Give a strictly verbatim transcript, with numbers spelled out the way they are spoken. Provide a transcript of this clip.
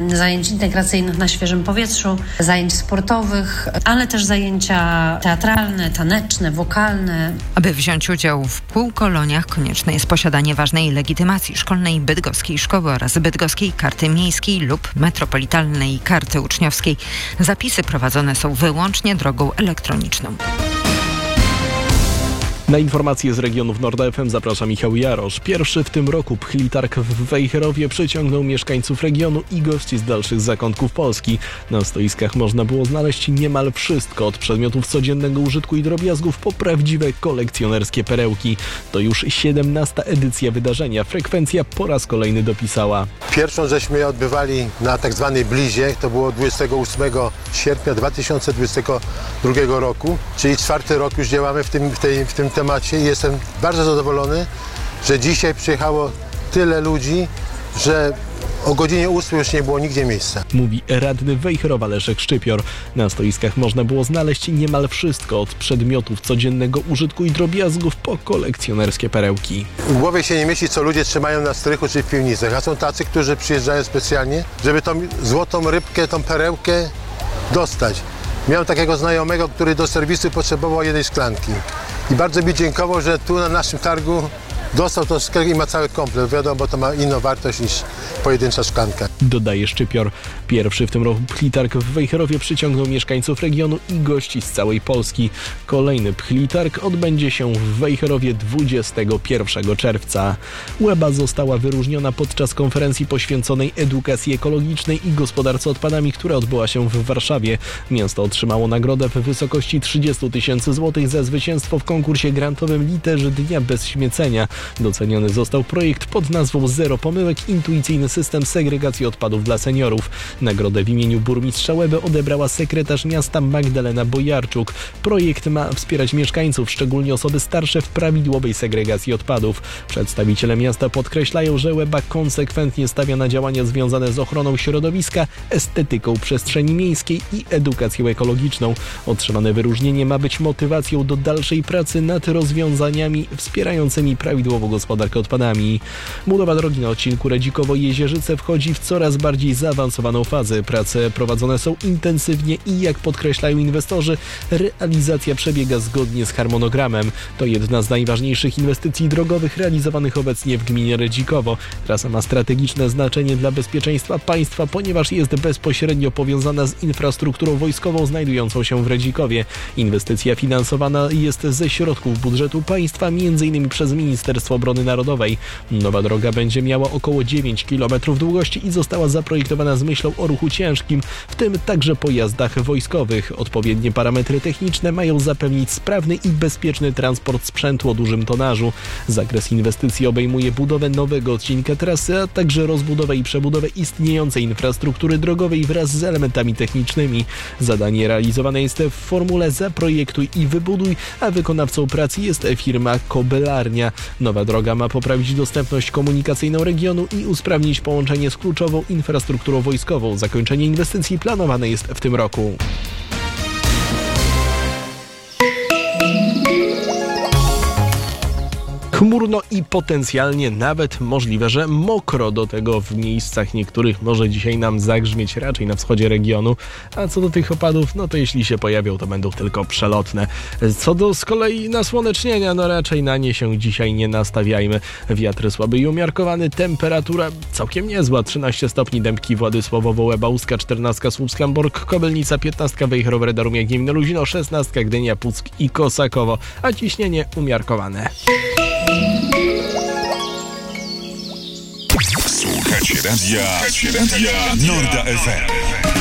zajęć integracyjnych na świeżym powietrzu, zajęć sportowych, ale też zajęcia teatralne, taneczne, wokalne. Aby wziąć udział w półkoloniach konieczne jest posiadanie ważnej legitymacji szkolnej bydgoskiej szkoły oraz bydgoskiej karty miejskiej lub metropolitalnej karty uczniowskiej. Zapisy prowadzone są wyłącznie drogą elektroniczną. Na informacje z regionów Nord F M zaprasza Michał Jarosz. Pierwszy w tym roku pchlitarg w Wejherowie przyciągnął mieszkańców regionu i gości z dalszych zakątków Polski. Na stoiskach można było znaleźć niemal wszystko, od przedmiotów codziennego użytku i drobiazgów po prawdziwe kolekcjonerskie perełki. To już siedemnasta edycja wydarzenia. Frekwencja po raz kolejny dopisała. Pierwszą żeśmy odbywali na tak zwanej blizie, to było dwudziestego ósmego sierpnia dwa tysiące dwudziestego drugiego roku, czyli czwarty rok już działamy w tym, w tej, w tym temacie i jestem bardzo zadowolony, że dzisiaj przyjechało tyle ludzi, że o godzinie ósmej już nie było nigdzie miejsca. Mówi radny Wejherowa Leszek Szczypior. Na stoiskach można było znaleźć niemal wszystko, od przedmiotów codziennego użytku i drobiazgów po kolekcjonerskie perełki. W głowie się nie mieści, co ludzie trzymają na strychu czy w piwnicach, a są tacy, którzy przyjeżdżają specjalnie, żeby tą złotą rybkę, tą perełkę dostać. Miałem takiego znajomego, który do serwisu potrzebował jednej szklanki. I bardzo mi dziękował, że tu na naszym targu dostał to szklankę i ma cały komplet. Wiadomo, bo to ma inną wartość niż pojedyncza szklanka. Dodaje Szczypior. Pierwszy w tym roku pchlitarg w Wejherowie przyciągnął mieszkańców regionu i gości z całej Polski. Kolejny pchlitarg odbędzie się w Wejherowie dwudziestego pierwszego czerwca. Łeba została wyróżniona podczas konferencji poświęconej edukacji ekologicznej i gospodarce odpadami, która odbyła się w Warszawie. Miasto otrzymało nagrodę w wysokości trzydzieści tysięcy złotych za zwycięstwo w konkursie grantowym Liderzy Dnia Bez Śmiecenia. Doceniony został projekt pod nazwą Zero Pomyłek – Intuicyjny system segregacji odpadów dla seniorów. Nagrodę w imieniu burmistrza Łeby odebrała sekretarz miasta Magdalena Bojarczuk. Projekt ma wspierać mieszkańców, szczególnie osoby starsze, w prawidłowej segregacji odpadów. Przedstawiciele miasta podkreślają, że Łeba konsekwentnie stawia na działania związane z ochroną środowiska, estetyką przestrzeni miejskiej i edukacją ekologiczną. Otrzymane wyróżnienie ma być motywacją do dalszej pracy nad rozwiązaniami wspierającymi prawidłową gospodarkę odpadami. Budowa drogi na odcinku Redzikowo-Jezierzyce wchodzi w coraz bardziej zaawansowaną fazę. Prace prowadzone są intensywnie i, jak podkreślają inwestorzy, realizacja przebiega zgodnie z harmonogramem. To jedna z najważniejszych inwestycji drogowych realizowanych obecnie w gminie Redzikowo. Trasa ma strategiczne znaczenie dla bezpieczeństwa państwa, ponieważ jest bezpośrednio powiązana z infrastrukturą wojskową znajdującą się w Redzikowie. Inwestycja finansowana jest ze środków budżetu państwa, m.in. przez Ministerstwo Obrony Narodowej. Nowa droga będzie miała około dziewięć kilometrów długości i została zaprojektowana z myślą o ruchu ciężkim, w tym także pojazdach wojskowych. Odpowiednie parametry techniczne mają zapewnić sprawny i bezpieczny transport sprzętu o dużym tonażu. Zakres inwestycji obejmuje budowę nowego odcinka trasy, a także rozbudowę i przebudowę istniejącej infrastruktury drogowej wraz z elementami technicznymi. Zadanie realizowane jest w formule zaprojektuj i wybuduj, a wykonawcą pracy jest firma Kobylarnia. Nowa droga ma poprawić dostępność komunikacyjną regionu i usprawnić połączenie z kluczową infrastrukturą wojskową. Zakończenie inwestycji planowane jest w tym roku. Chmurno i potencjalnie nawet możliwe, że mokro, do tego w miejscach niektórych może dzisiaj nam zagrzmieć, raczej na wschodzie regionu. A co do tych opadów, no to jeśli się pojawią, to będą tylko przelotne. Co do z kolei nasłonecznienia, no raczej na nie się dzisiaj nie nastawiajmy. Wiatr słaby i umiarkowany, temperatura całkiem niezła. trzynaście stopni Dębki, Władysławowo, Łeba, Łuska, czternaście Słupsk-Hamburg, Kobylnica, piętnaście Wejherowy, Radomia, Gniewno, Luzino, szesnaście Gdynia, Puck i Kosakowo, a ciśnienie umiarkowane. Słuchacie radia, Słuchacie radia Norda F M.